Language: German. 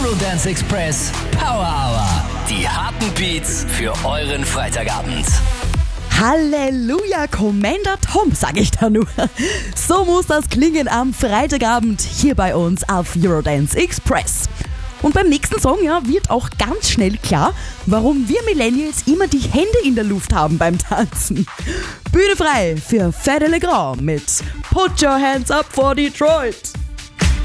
Eurodance Express Power Hour. Die harten Beats für euren Freitagabend. Halleluja, Commander Tom, sag ich da nur. So muss das klingen am Freitagabend hier bei uns auf Eurodance Express. Und beim nächsten Song wird auch ganz schnell klar, warum wir Millennials immer die Hände in der Luft haben beim Tanzen. Bühne frei für Fede Le Grand mit Put Your Hands Up for Detroit.